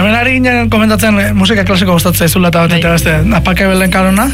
benari ginen komentatzen musika klasiko gustatzen zaizula eta bat eta beste, apake belen kanona?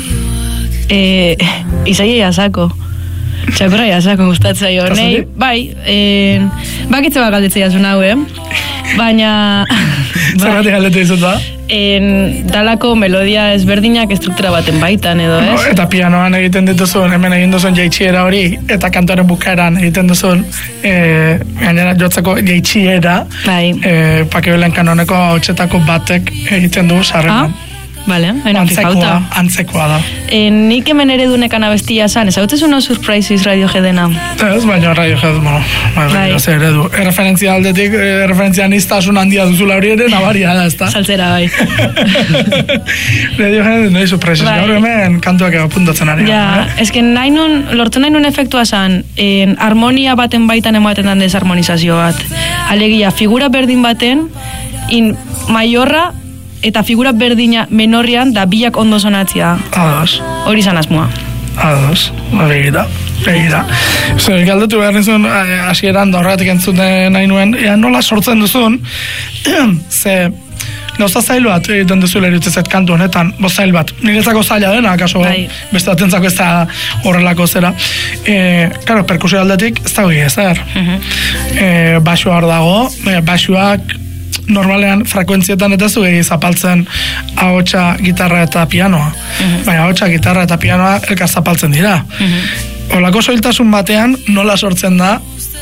Izai jasako. Txakurra jasako gustatzen zaio. Nei, bai, bakitze bat galdetzea zuen hau, baina... Zergatik galdetu dizut da? Dalako melodia ezberdinak estruktura baten baitan edo, ez? Eta pianoan egiten dituzun, hemen egin duzun jaitsiera hori, eta kantoren bukaeran egiten duzun, gainera jotzeko jaitsiera, pakebelen kanoneko hautsetako batek egiten du sarreman. Vale, antzekoa da. Nik hemen eredunekan abestia zan, ezagutzen No Surprises Radioheadena? Ez, baina Radiohead, eredu. Erreferentzia aldetik, referentzia niztasun handia duzula hori ere, nabaria da, ez da? Saltzera, bai. Radiohead, No Surprises, gaur hemen kantuak apuntatzen ari. Ja, eske lortu nahi nun efektua zan, harmonia baten baitan ematen den desharmonizazio bat. Alegia, figura berdin baten, maiorra, eta figura berdina menorrian da bilak ondo sonatzia. Ados. Hori zan asmoa. Ados. Begira. Zer, galdetu behar nizun, hasieran da horretik entzuten nahi nuen, nola sortzen duzun, ze, gauza zail bat egiten duzuela irutzezet kantu honetan, zail bat. Niretzako zaila dena, akaso beste batentzako ez da horrelako zera. Karo, perkusio aldetik, ez dago ezer. Basua hor dago, basuak, normalean frekuentzietan eta zuei zapaltzen ahotsa, gitarra eta pianoa. Baina ahotsa, gitarra eta pianoa elkar zapaltzen dira. Olako soiltasun batean nola sortzen da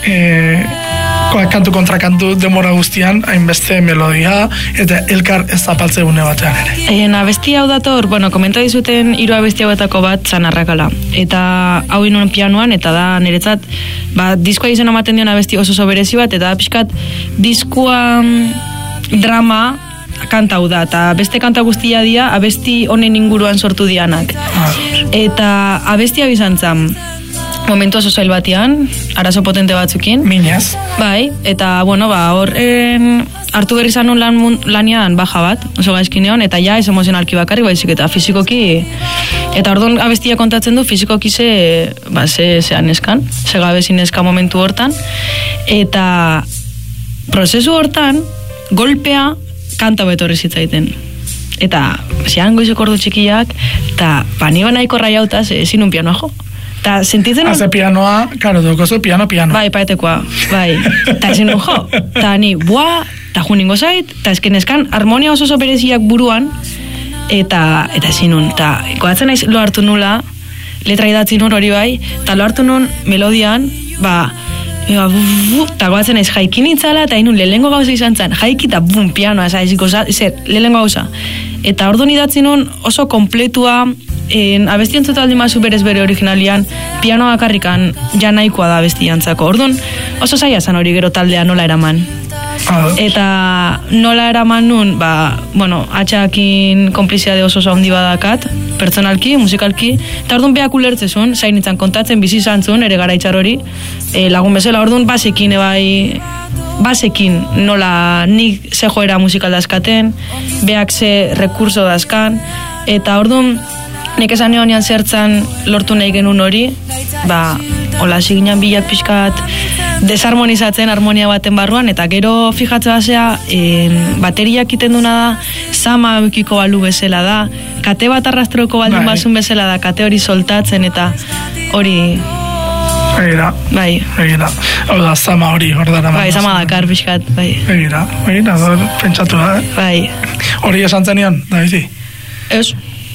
kantu kontra kantu demora guztian hainbeste melodia eta elkar ez zapaltze une batean ere. Abesti hau dator, komenta dizuten 3 abesti hauetako bat zan Arrakala. Eta hau inun pianoan eta da niretzat diskoa izen ematen dion abesti oso berezi bat eta pixkat diskoa drama kanta hau da, eta beste kanta guztia dia abesti honen inguruan sortu dianak. Eta abesti hau izan zan, momentu oso zail batean, arazo potente batzukin. Minez. Bai, eta, hor hartu berri zanun lanian baja bat, oso gaizkineon, eta ja ez emozionalki bakarrik, baizik eta fizikoki, eta orduan abestia kontatzen du fizikoki zean eskan, segabezin eska momentu hortan, eta prozesu hortan, golpea kanta betorri zitzaiten. Eta, zean goizeko ordu txikiak, eta niba nahiko raiautaz ezin un pianoa jo. Eta sentitzen... Haze pianoa, karo, dukozu piano. Bai, paetekoa, bai. Eta ezin un jo. Eta ni, eta juningo zait, eta eskan harmonia oso bereziak buruan, eta ezin un. Eta goatzen naiz lo hartu nula, letra idatzen nun hori bai, eta lo hartu nun melodian, eta goatzen naiz jaikin itzala, eta inun lehengo gauza izan zen, jaiki eta pianoa, lehengo gauza. Eta orduan idatzen nun oso kompletua, abesti entzuta aldi mazu berez bere originalian, pianoa karrikan janaikoa da abesti jantzako. Orduan oso zaila zen hori gero taldea nola eraman. Eta nola eraman nun, atxakin konpliziade oso handi badakat, pertsonalki, musikalki, eta orduan behak ulertzezun, zain itzan kontatzen bizi zantzun, ere gara itxar hori, lagun bezala, orduan basekin nola nik ze joera musikal dazkaten, behak ze rekurso dazkan, eta orduan nik esan egonean zertzan lortu nahi genuen hori, hola ziginan bilak pixkat desharmonizatzen harmonia baten barruan, eta gero fijatzea basea, bateriak iten duna da, sama eukiko balu bezala da, kate bat arrastroko baldun bazun bezala da, kate hori soltatzen, eta hori... Egira. Bai. Egira. Hau da, sama hori, hor dara. Bai, sama dakar, pixkat, bai. Egira, pentsatu da, Bai. Hori esan zenion, da bizi? Ez.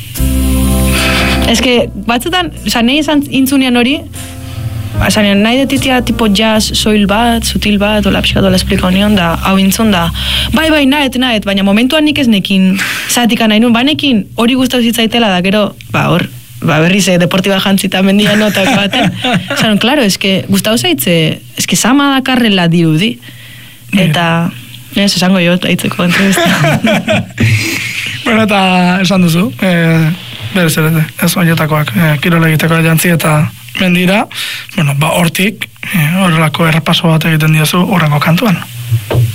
Ez que, batzutan, nahi esan intzunean hori, nahi detitia tipo jazz, soil bat, sutil bat, ola pixkat ola esplika honion, da, hau intzun da, bai, nahet, baina momentuan nik ez nekin, zatika nahi nun, banekin, hori gustau zitzaitela da, gero, berriz, deportiba jantzita mendian notak baten, zanon, klaro, gustau zaitze, sama dakarrela dirudi, eta, esango jo, aitzeko entrevista. Bueno, eta esan duzu, berez ere, ez oinetakoak, kirola egiteko jantzi eta mendira, hortik, horrelako errepaso bat egiten diozu horrengo kantuan.